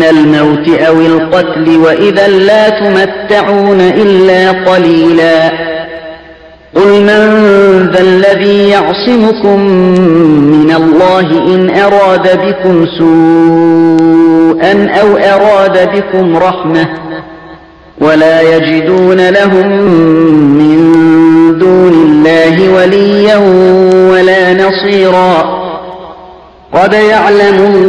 الموت أو القتل وإذا لا تمتعون إلا قليلا قل من ذا الذي يعصمكم من الله إن أراد بكم سوءا أو أراد بكم رحمة ولا يجدون لهم من دون الله وليا ولا نصيرا قد يعلم